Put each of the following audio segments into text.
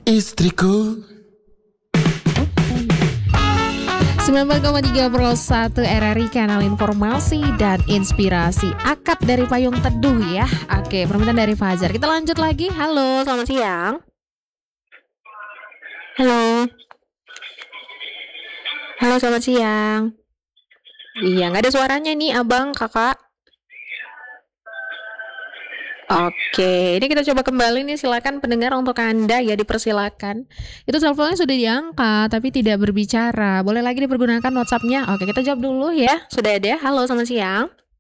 Istriku. 94,3 Pro 1 RRI Kanal Informasi dan Inspirasi. Akad dari Payung Teduh ya. Oke, permintaan dari Fajar. Kita lanjut lagi. Halo, selamat siang. Halo. Halo, selamat siang. Iya, nggak ada suaranya nih abang, kakak. Oke, ini kita coba kembali nih, silakan pendengar untuk Anda ya, dipersilakan. Itu teleponnya sudah diangkat tapi tidak berbicara. Boleh lagi dipergunakan WhatsApp-nya. Oke, kita jawab dulu ya. Sudah ada. Halo, selamat siang.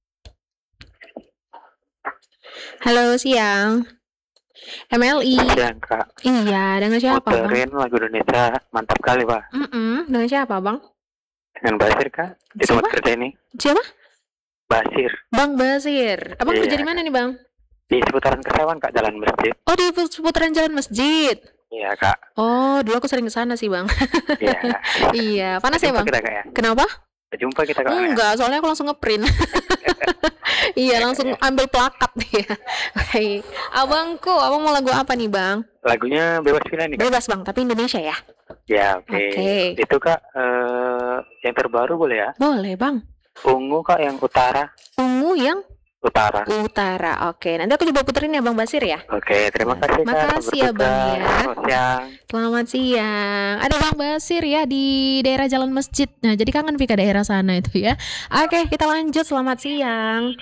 Halo, siang. MLI. Siang Kak, Iya, dengan siapa, Bang? muterin lagu Indonesia mantap kali Pak. Dengan siapa, Bang? Dengan Basir Kak, di tempat Siapa? kerja ini. Siapa? Basir, Bang Basir. Abang kerja Iya. di mana nih, Bang? di seputaran Kesawan Kak, jalan masjid. Oh, di seputaran jalan masjid. Iya Kak, Oh, dulu aku sering ke sana sih, Bang. iya. Iya, panas ya, Jumpa Bang? kita Kak ya. Kenapa? Jumpa kita Kak. Ya? Enggak, soalnya aku langsung ngeprint. Iya, langsung ambil plakat ya. Baik. Abangku, abang mau lagu apa nih, Bang? Lagunya bebas pilih nih Kak. Bebas, Bang, tapi Indonesia ya. Ya oke. Oke. Itu Kak, yang terbaru boleh ya? Boleh, Bang. Ungu Kak, yang utara. Ungu yang Utara. utara. Oke, nanti aku coba puterin ya, Bang Basir ya. Oke, terima kasih Kak. Makasih ya, Selamat Bang, bertugas. ya. Selamat siang. Selamat siang. Ada Bang Basir ya di daerah Jalan Masjid. Nah, jadi kangen Pika daerah sana itu ya. Oke, kita lanjut. Selamat siang.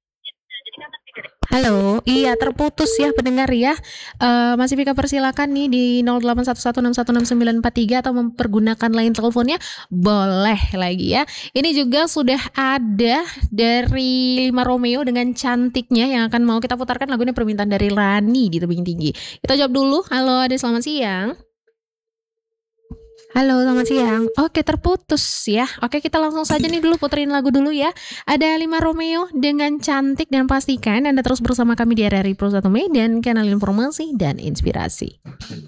Halo, iya terputus ya pendengar ya. Masih Pika persilakan nih di 081161666943 atau mempergunakan line teleponnya boleh lagi ya. Ini juga sudah ada dari Lima Romeo dengan cantiknya yang akan mau kita putarkan lagunya permintaan dari Rani di Tebing Tinggi. Kita jawab dulu. Halo, ada selamat siang. Halo, selamat siang. Oke, terputus ya. Oke, kita langsung saja nih dulu puterin lagu dulu ya. Ada Lima Romeo dengan cantik, dan pastikan Anda terus bersama kami di RRI Pro 1 Medan, Kanal Informasi dan Inspirasi.